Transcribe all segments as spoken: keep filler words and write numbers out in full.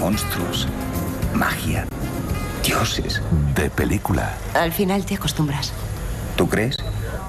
monstruos, magia, dioses. De película. Al final te acostumbras. ¿Tú crees?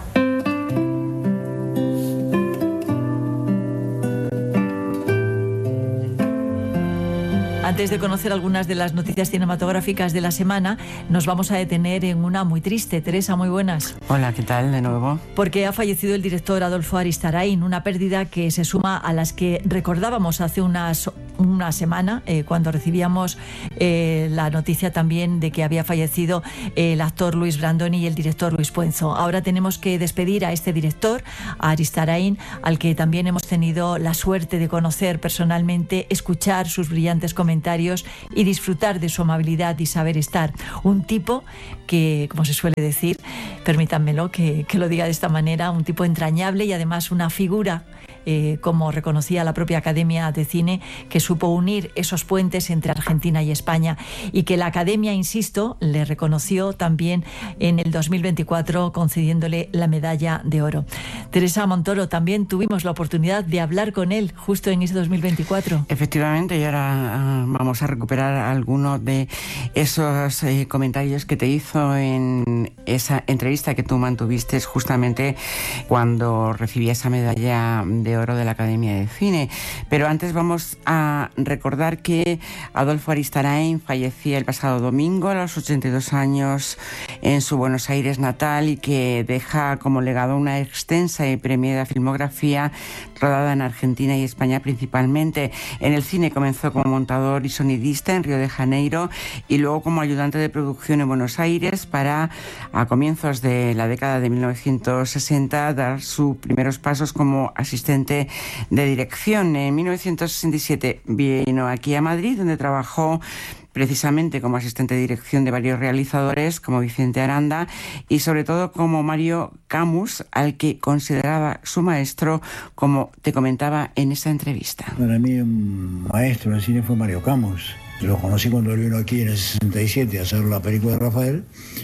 Antes de conocer algunas de las noticias cinematográficas de la semana, nos vamos a detener en una muy triste. Teresa, muy buenas. Hola, ¿qué tal de nuevo? Porque ha fallecido el director Adolfo Aristarain, una pérdida que se suma a las que recordábamos hace unas, una semana, eh, cuando recibíamos eh, la noticia también de que había fallecido el actor Luis Brandoni y el director Luis Puenzo. Ahora tenemos que despedir a este director, a Aristarain, al que también hemos tenido la suerte de conocer personalmente, escuchar sus brillantes comentarios y disfrutar de su amabilidad y saber estar. Un tipo que, como se suele decir, permítanmelo que, que lo diga de esta manera, un tipo entrañable y además una figura, eh, como reconocía la propia Academia de Cine, que supo unir esos puentes entre Argentina y España, y que la Academia, insisto, le reconoció también en el dos mil veinticuatro concediéndole la medalla de oro. Teresa Montoro, también tuvimos la oportunidad de hablar con él justo en ese dos mil veinticuatro. Efectivamente, y ahora uh, vamos a recuperar algunos de esos eh, comentarios que te hizo en esa entrevista que tú mantuviste justamente cuando recibí esa medalla de oro de la Academia de Cine. Pero antes vamos a recordar que Adolfo Aristarain fallecía el pasado domingo a los ochenta y dos años en su Buenos Aires natal, y que deja como legado una extensa y premiada filmografía rodada en Argentina y España principalmente. En el cine comenzó como montador y sonidista en Río de Janeiro y luego como ayudante de producción en Buenos Aires, para a comienzos de la década de mil novecientos sesenta dar sus primeros pasos como asistente de dirección. En mil novecientos sesenta y siete vino aquí a Madrid, donde trabajó precisamente como asistente de dirección de varios realizadores como Vicente Aranda y sobre todo como Mario Camus, al que consideraba su maestro, como te comentaba en esa entrevista. Para mí un maestro del cine fue Mario Camus. Lo conocí cuando él vino aquí en el sesenta y siete a hacer la película de Rafael,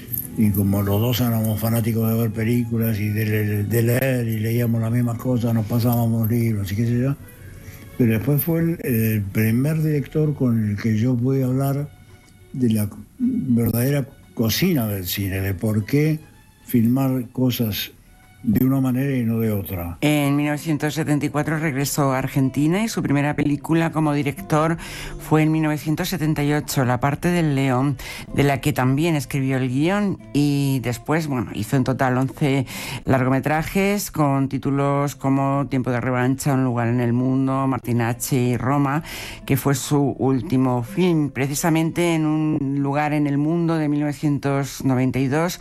y como los dos éramos fanáticos de ver películas y de, de leer y leíamos las mismas cosas, nos pasábamos libros y qué sé yo. Pero después fue el, el primer director con el que yo pude hablar de la verdadera cocina del cine, de por qué filmar cosas de una manera y no de otra. En mil novecientos setenta y cuatro regresó a Argentina y su primera película como director fue en mil novecientos setenta y ocho, La parte del león, de la que también escribió el guión, y después, bueno, hizo en total once largometrajes con títulos como Tiempo de revancha, Un lugar en el mundo, Martín H. y Roma, que fue su último film. Precisamente en Un lugar en el mundo de mil novecientos noventa y dos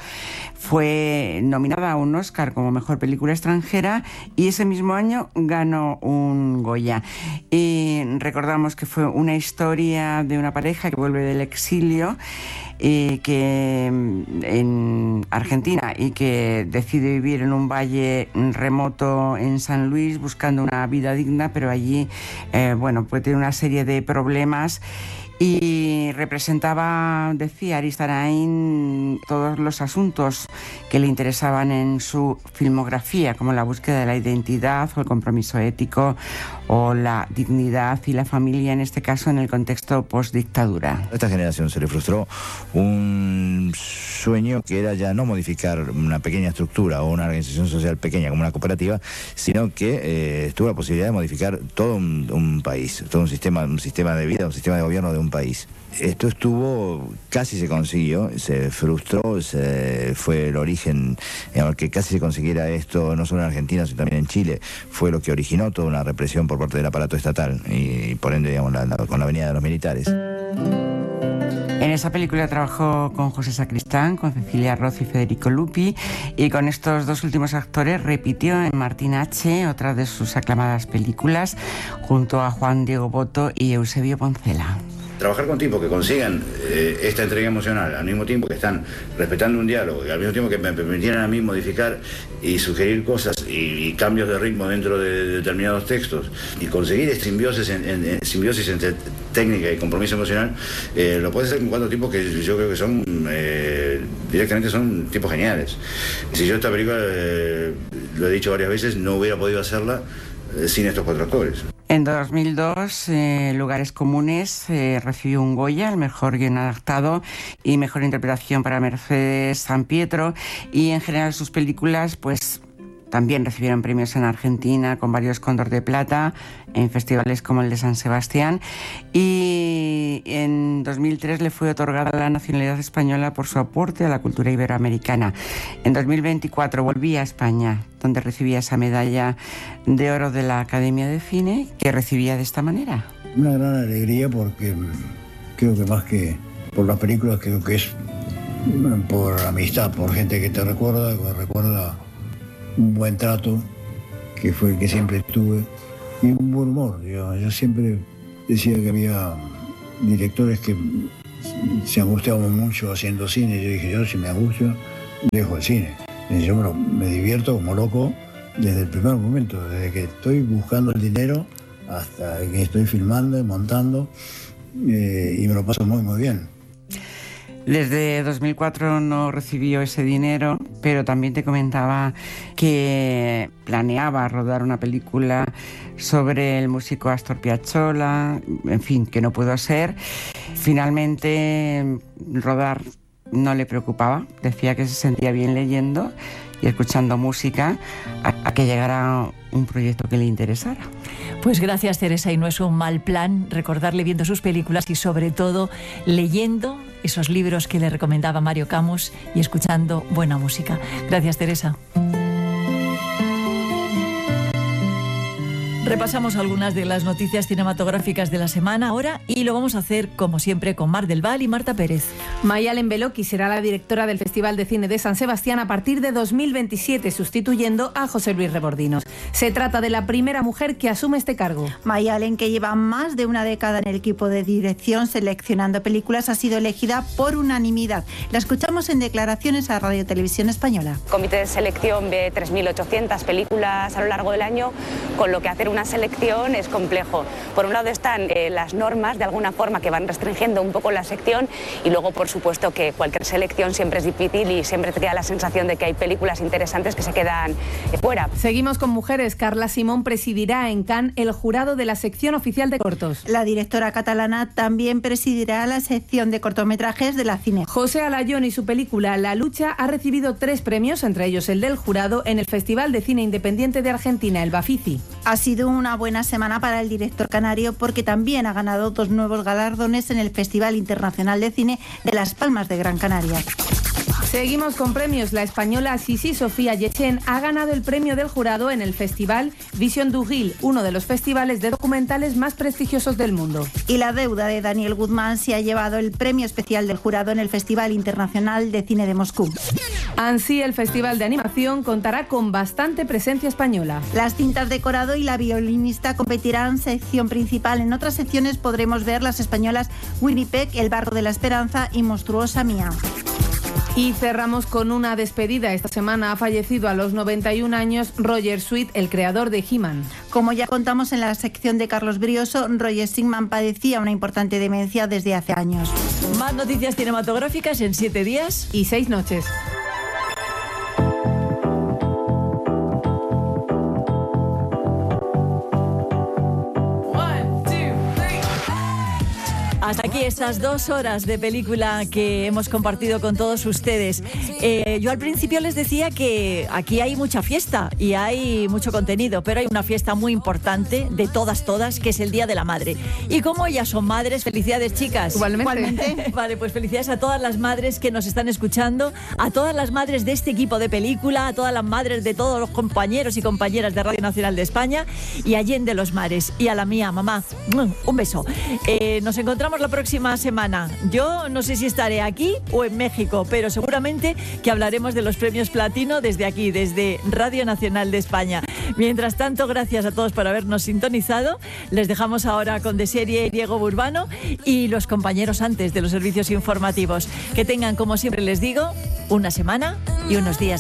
fue nominada a un Oscar como mejor película extranjera y ese mismo año ganó un Goya. Y recordamos que fue una historia de una pareja que vuelve del exilio y que en Argentina y que decide vivir en un valle remoto en San Luis buscando una vida digna, pero allí eh, bueno, pues tiene una serie de problemas. Y representaba, decía Aristarain, todos los asuntos que le interesaban en su filmografía, como la búsqueda de la identidad o el compromiso ético o la dignidad y la familia, en este caso en el contexto postdictadura. A esta generación se le frustró un sueño que era ya no modificar una pequeña estructura o una organización social pequeña como una cooperativa, sino que eh, tuvo la posibilidad de modificar todo un, un país, todo un sistema, un sistema de vida, un sistema de gobierno de un país. Esto estuvo, casi se consiguió, se frustró, se, fue el origen, digamos, que casi se consiguiera esto, no solo en Argentina, sino también en Chile, fue lo que originó toda una represión por parte del aparato estatal y, y por ende, digamos, la, la, con la venida de los militares. En esa película trabajó con José Sacristán, con Cecilia Roth y Federico Lupi, y con estos dos últimos actores repitió en Martín H., otra de sus aclamadas películas, junto a Juan Diego Boto y Eusebio Poncela. Trabajar con tipos que consigan eh, esta entrega emocional al mismo tiempo que están respetando un diálogo y al mismo tiempo que me permitieran a mí modificar y sugerir cosas y, y cambios de ritmo dentro de, de determinados textos y conseguir esta simbiosis, en, en, en, simbiosis entre técnica y compromiso emocional, eh, lo puede hacer con cuatro tipos que yo creo que son eh, directamente son tipos geniales. Si yo esta película, eh, lo he dicho varias veces, no hubiera podido hacerla eh, sin estos cuatro actores. En dos mil dos, eh, Lugares Comunes eh, recibió un Goya, el mejor guion adaptado y mejor interpretación para Mercedes Sampietro, y en general sus películas pues también recibieron premios en Argentina con varios Cóndor de Plata en festivales como el de San Sebastián, y en dos mil tres le fue otorgada la nacionalidad española por su aporte a la cultura iberoamericana. En dos mil veinticuatro volví a España, donde recibía esa medalla de oro de la Academia de Cine, que recibía de esta manera. Una gran alegría porque creo que más que por las películas, creo que es por amistad, por gente que te recuerda, que recuerda un buen trato, que fue el que siempre tuve, y un buen humor. Yo, yo siempre decía que había directores que se angustiaban mucho haciendo cine. Yo dije, yo si me angustio, dejo el cine. Y yo bueno, me divierto como loco desde el primer momento, desde que estoy buscando el dinero hasta que estoy filmando y montando, eh, y me lo paso muy, muy bien. Desde dos mil cuatro no recibió ese dinero, pero también te comentaba que planeaba rodar una película sobre el músico Astor Piazzolla, en fin, que no pudo ser. Finalmente, rodar no le preocupaba, decía que se sentía bien leyendo y escuchando música a, a que llegara un proyecto que le interesara. Pues gracias, Teresa, y no es un mal plan recordarle viendo sus películas y sobre todo leyendo esos libros que le recomendaba Mario Camus y escuchando buena música. Gracias, Teresa. Repasamos algunas de las noticias cinematográficas de la semana ahora y lo vamos a hacer, como siempre, con Mar del Val y Marta Pérez. Mayalen Beloki será la directora del Festival de Cine de San Sebastián a partir de dos mil veintisiete, sustituyendo a José Luis Rebordinos. Se trata de la primera mujer que asume este cargo. Mayalen, que lleva más de una década en el equipo de dirección seleccionando películas, ha sido elegida por unanimidad. La escuchamos en declaraciones a Radio Televisión Española. El comité de selección ve tres mil ochocientas películas a lo largo del año, con lo que hacer una selección es complejo. Por un lado están eh, las normas, de alguna forma, que van restringiendo un poco la sección, y luego, por supuesto, que cualquier selección siempre es difícil y siempre te queda la sensación de que hay películas interesantes que se quedan eh, fuera. Seguimos con mujeres. Carla Simón presidirá en Cannes el jurado de la sección oficial de cortos. La directora catalana también presidirá la sección de cortometrajes de la Cine. José Alayón y su película La lucha ha recibido tres premios, entre ellos el del jurado, en el Festival de Cine Independiente de Argentina, el Bafisi. Ha sido una buena semana para el director canario porque también ha ganado dos nuevos galardones en el Festival Internacional de Cine de Las Palmas de Gran Canaria. Seguimos con premios. La española Sisi Sofía Yechen ha ganado el premio del jurado en el Festival Vision du Ril, uno de los festivales de documentales más prestigiosos del mundo. Y La deuda de Daniel Guzmán se ha llevado el premio especial del jurado en el Festival Internacional de Cine de Moscú. Ansí, el Festival de Animación contará con bastante presencia española. Las cintas de Corado y La violinista competirán sección principal. En otras secciones podremos ver las españolas Winnipeg, El barro de la esperanza y Monstruosa mía. Y cerramos con una despedida. Esta semana ha fallecido a los noventa y un años Roger Sweet, el creador de He-Man. Como ya contamos en la sección de Carlos Brioso, Roger Sigman padecía una importante demencia desde hace años. Más noticias cinematográficas en siete días y seis noches. Hasta aquí estas dos horas de película que hemos compartido con todos ustedes. Eh, yo al principio les decía que aquí hay mucha fiesta y hay mucho contenido, pero hay una fiesta muy importante de todas, todas, que es el Día de la Madre. Y como ellas son madres, felicidades, chicas. Igualmente. Igualmente. Vale, pues felicidades a todas las madres que nos están escuchando, a todas las madres de este equipo de película, a todas las madres de todos los compañeros y compañeras de Radio Nacional de España y Allende los Mares. Y a la mía, mamá, un beso. Eh, nos encontramos la próxima semana. Yo no sé si estaré aquí o en México, pero seguramente que hablaremos de los premios Platino desde aquí, desde Radio Nacional de España. Mientras tanto, gracias a todos por habernos sintonizado. Les dejamos ahora con De Serie Diego Burbano y los compañeros antes de los servicios informativos. Que tengan, como siempre les digo, una semana y unos días